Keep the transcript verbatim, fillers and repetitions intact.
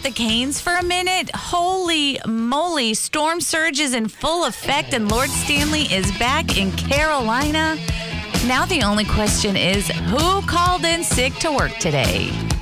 about the Canes for a minute? Holy moly, storm surge is in full effect and Lord Stanley is back in Carolina. Now the only question is, who called in sick to work today?